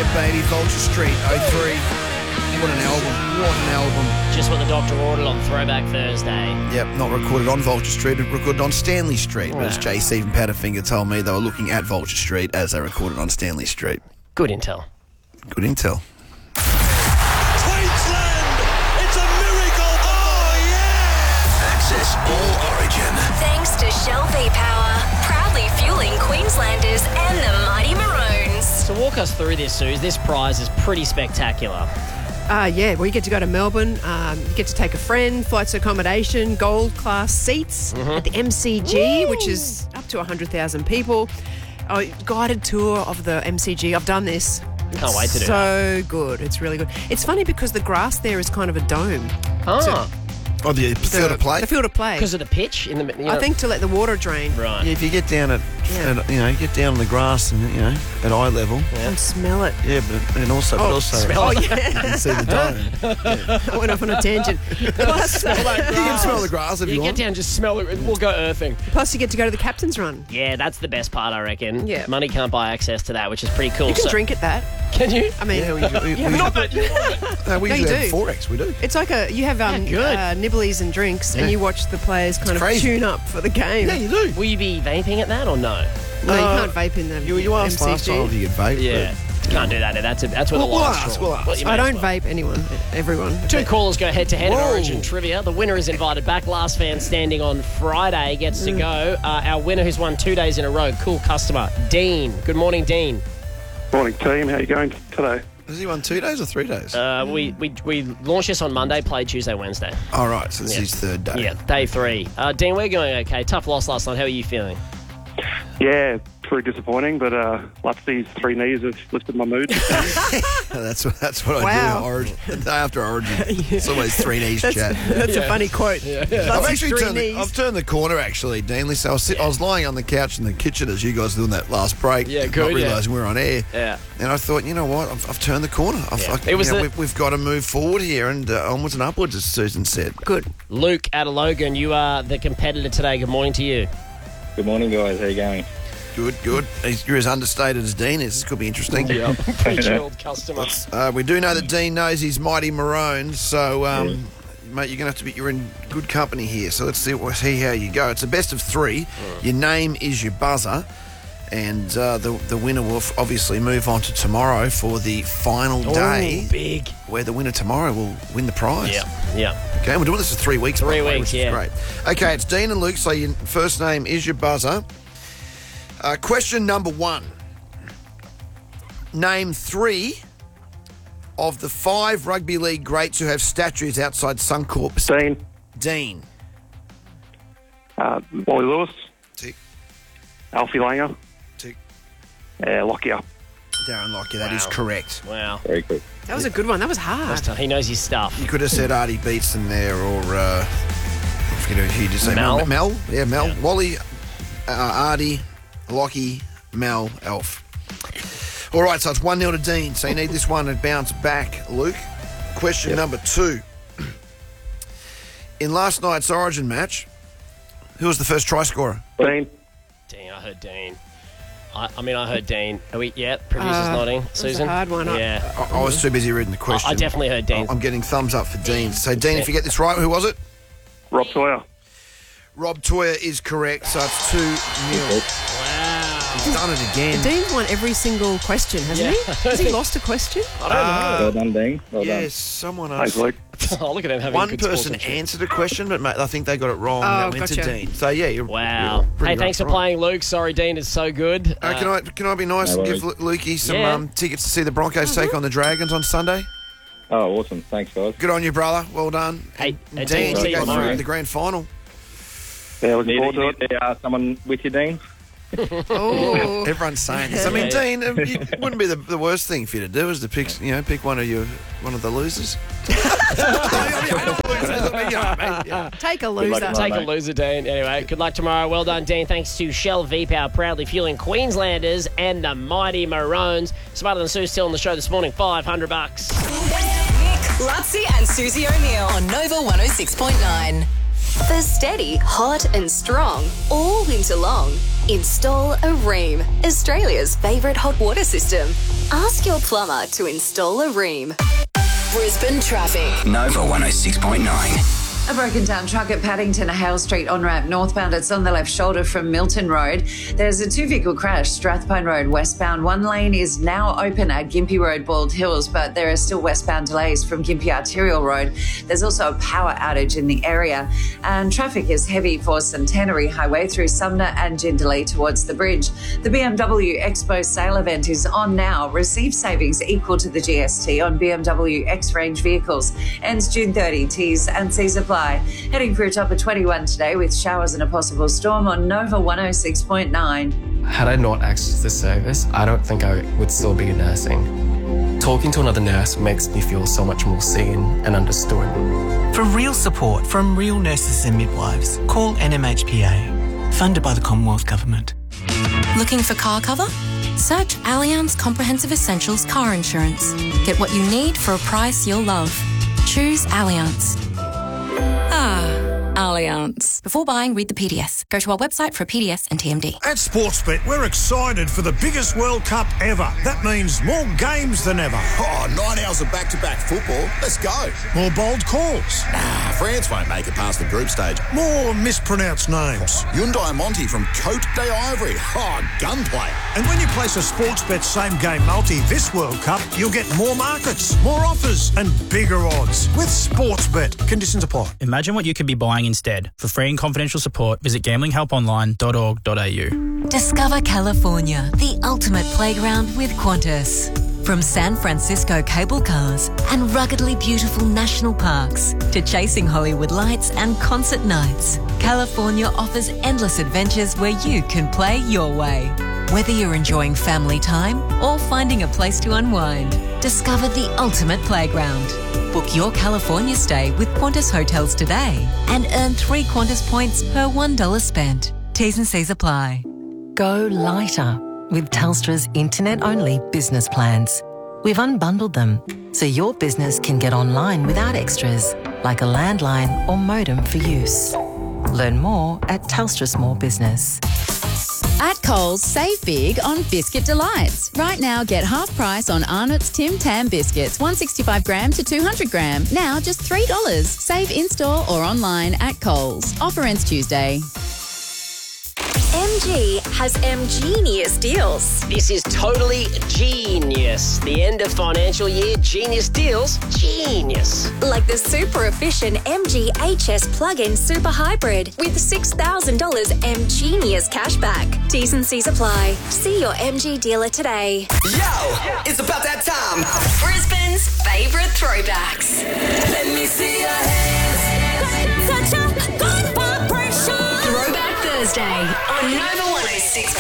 baby. Vulture Street, 03. What an album. What an album. Just what the doctor ordered on Throwback Thursday. Yep, not recorded on Vulture Street, but recorded on Stanley Street. But as JC and Powderfinger told me, they were looking at Vulture Street as they recorded on Stanley Street. Good intel. Good intel. Queensland! It's a miracle! Oh, yeah! Access All Origin. Thanks to Shell V-Power, proudly fueling Queenslanders and the Mighty Maroons. So walk us through this, Suze. This prize is pretty spectacular. Well, you get to go to Melbourne, you get to take a friend, flights accommodation, gold class seats at the MCG, which is up to 100,000 people. Guided tour of the MCG. I've done this. Can't wait to do that. So good. It's really good. It's funny because the grass there is kind of a dome. Oh, the field of play? The field of play. Because of the pitch? I think to let the water drain. Right. Yeah, if you get down you get down on the grass and, at eye level. And smell it. Yeah, but also smell it. you can see the dome. I went off on a tangent. Plus, You can smell the grass if you You want. get down, just smell it. We'll go earthing. plus you get to go to the captain's run. Yeah, that's the best part, I reckon. Yeah. Money can't buy access to that, which is pretty cool. You can drink at that. Can you? I mean, Not that you want it. No, we No, you usually have do. 4X, we do. it's like you have good. nibblies and drinks, and you watch the players kind of crazy. tune up for the game. Yeah, you do. Will you be vaping at that or no? No, you can't vape in the You asked last time if MCG. you could vape. Yeah. Can't do that. That's where We'll the line's ask, drawn. we'll ask. Well, you I may as don't well. vape everyone. Two callers go head-to-head at Whoa. Origin Trivia. The winner is invited back. Last fan standing on Friday gets to go. Our winner who's won 2 days in a row, cool customer, Dean. Good morning, Dean. Morning, team. How you going today? Has he won 2 days or 3 days? We launched this on Monday, played Tuesday, Wednesday. All right, so this is his third day. Yeah, day 3. Dean, we're going okay. Tough loss last night. How are you feeling? Yeah, pretty disappointing, but Lutzy's 3 knees have lifted my mood. That's what I Wow. do. Origin. The day after Origin, it's always 3 knees chat. That's a funny quote. I've turned the corner actually, Danley. So I was lying on the couch in the kitchen as you guys were doing that last break. Yeah, not good, realising we were on air. Yeah. And I thought, you know what? I've turned the corner. We've got to move forward here and onwards and upwards, as Susan said. Good. Luke at Logan, you are the competitor today. Good morning to you. Good morning, guys. How you going? Good. You're as understated as Dean is. This could be interesting. Yeah, pretty chilled customer. We do know that Dean knows his Mighty Maroons, so mate, you're going to have to you're in good company here. So let's see how you go. It's a best of 3. Your name is your buzzer, and the winner will obviously move on to tomorrow for the final day, Big. where the winner tomorrow will win the prize. Yeah. Okay, we're doing this for 3 weeks. by 3 the way, weeks, which is yeah. great. Okay, it's Dean and Luke. So your first name is your buzzer. Question number 1. Name 3 of the 5 rugby league greats who have statues outside Suncorp. Dean, Dean. Wally Lewis, Tick. Alfie Langer, Tick. Lockyer. Darren Lockyer, that is correct. Wow. Very good. That was a good one. That was hard. That's tough. He knows his stuff. You could have said Artie Beetson there or, I forget who you just say. Mel? Mel? Yeah, Mel. Yeah. Wally, Artie, Lockie, Mel, Elf. All right, so it's 1-0 to Dean. So you need this one to bounce back, Luke. Question number 2. In last night's Origin match, who was the first try scorer? Dean, I heard Dean. I heard Dean. Are we? Yeah, producer's nodding. was a Susan? hard one. Yeah. I was too busy reading the question. I definitely heard Dean. I'm getting thumbs up for Dean. So, Dean, if you get this right, who was it? Rob Sawyer. Rob Toyer is correct, so it's 2-0. Wow. He's done it again. Dean's won every single question, hasn't Yeah. he? Has he lost a question? Well done, Dean. Well done. Yes, someone Thanks, else. Luke. Oh, look at him having One good person sportsmanship. answered a question, but mate, I think they got it wrong. Oh, and that went to gotcha. Dean. So yeah, you're Wow. you're pretty Hey, thanks for right. playing, Luke. Sorry, Dean is so good. Can I be nice No and give worries. Lukey some Yeah. tickets to see the Broncos take on the Dragons on Sunday? Oh, awesome. Thanks, guys. Good on you, brother. Well done. Hey, And Dean, Dean, see you you go tomorrow. through to the grand final. Yeah, looking forward to it. Need someone with you, Dean? Oh. Everyone's saying this. I mean, Yeah. Dean, it wouldn't be the worst thing for you to do is to pick one of the losers. Take a luck loser. tomorrow. Take a mate. loser, Dean. Anyway, good luck tomorrow. Well done, Dean. Thanks to Shell V-Power, proudly fueling Queenslanders and the Mighty Maroons. Smarter than Sue still on the show this morning. $500. Nick, Lutzy and Susie O'Neill on Nova 106.9. For steady, hot and strong, all winter long, install a Rheem, Australia's favourite hot water system. Ask your plumber to install a Rheem. Brisbane traffic. Nova 106.9. A broken down truck at Paddington Hale Street on-ramp northbound. It's on the left shoulder from Milton Road. There's a two-vehicle crash, Strathpine Road westbound. One lane is now open at Gympie Road, Bald Hills, but there are still westbound delays from Gympie Arterial Road. There's also a power outage in the area. And traffic is heavy for Centenary Highway through Sumner and Jindalee towards the bridge. The BMW Expo sale event is on now. Receive savings equal to the GST on BMW X-Range vehicles. Ends June 30. T's and C's apply. Heading for a top of 21 today with showers and a possible storm on Nova 106.9. Had I not accessed this service, I don't think I would still be nursing. Talking to another nurse makes me feel so much more seen and understood. For real support from real nurses and midwives, call NMHPA, funded by the Commonwealth Government. Looking for car cover? Search Allianz Comprehensive Essentials Car Insurance. Get what you need for a price you'll love. Choose Allianz. Allianz. Before buying, read the PDS. Go to our website for a PDS and TMD. At Sportsbet, we're excited for the biggest World Cup ever. That means more games than ever. Oh, 9 hours of back-to-back football. Let's go. More bold calls. Nah, France won't make it past the group stage. More mispronounced names. Hyundai Monty from Cote d'Ivory. Oh, gunplay. And when you place a Sportsbet same-game multi this World Cup, you'll get more markets, more offers and bigger odds. With Sportsbet. Conditions apply. Imagine what you could be buying instead. For free and confidential support, visit gamblinghelponline.org.au. Discover California, the ultimate playground with Qantas. From San Francisco cable cars and ruggedly beautiful national parks to chasing Hollywood lights and concert nights, California offers endless adventures where you can play your way. Whether you're enjoying family time or finding a place to unwind, discover the ultimate playground. Book your California stay with Qantas Hotels today and earn 3 Qantas points per $1 spent. T's and C's apply. Go lighter with Telstra's internet-only business plans. We've unbundled them so your business can get online without extras like a landline or modem for use. Learn more at Telstra Small Business. At Coles, save big on Biscuit Delights. Right now, get half price on Arnott's Tim Tam biscuits, 165 gram to 200 gram. Now just $3. Save in-store or online at Coles. Offer ends Tuesday. MG has M-Genius deals. This is totally genius. The end of financial year genius deals. Genius. Like the super efficient MG HS plug-in super hybrid with $6,000 M-Genius cashback. T's and C's apply. See your MG dealer today. Yo, it's about that time. Brisbane's favourite throwbacks. Let me see your hands. Such a good vibration. Throwback Thursday on Nova 106.